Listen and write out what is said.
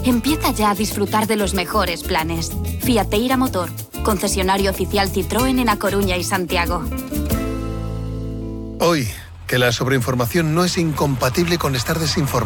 Empieza ya a disfrutar de los mejores planes. Fiateira Motor, concesionario oficial Citroën en A Coruña y Santiago. Hoy, que la sobreinformación no es incompatible con estar desinformado.